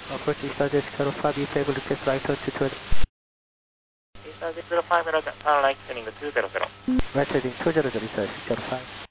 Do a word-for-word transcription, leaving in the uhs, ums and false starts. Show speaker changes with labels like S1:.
S1: Approach Eastern zero five, be able to request right to two zero.
S2: Eastern zero five, Roger, uh, right tuning two zero zero.
S1: Right heading two zero zero, sir, zero five.